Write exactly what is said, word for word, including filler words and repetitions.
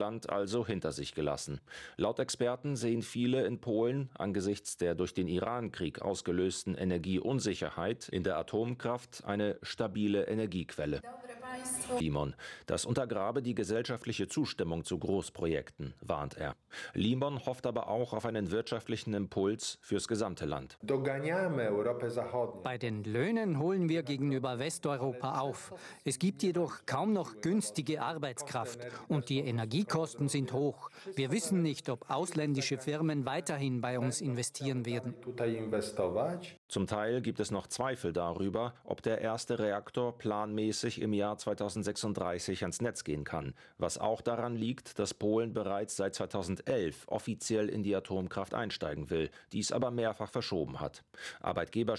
Land also hinter sich gelassen. Laut Experten sehen viele in Polen angesichts der durch den Iran-Krieg ausgelösten Energieunsicherheit in der Atomkraft eine stabile Energiequelle. Limon, das untergrabe die gesellschaftliche Zustimmung zu Großprojekten, warnt er. Limon hofft aber auch auf einen wirtschaftlichen Impuls fürs gesamte Land. Bei den Löhnen holen wir gegenüber Westeuropa auf. Es gibt jedoch kaum noch günstige Arbeitskraft und die Energiekosten sind hoch. Wir wissen nicht, ob ausländische Firmen weiterhin bei uns investieren werden. Zum Teil gibt es noch Zweifel darüber, ob der erste Reaktor planmäßig im Jahr zweitausendsechsunddreißig ans Netz gehen kann, was auch daran liegt, dass Polen bereits seit zweitausendelf offiziell in die Atomkraft einsteigen will, dies aber mehrfach verschoben hat. Arbeitgeber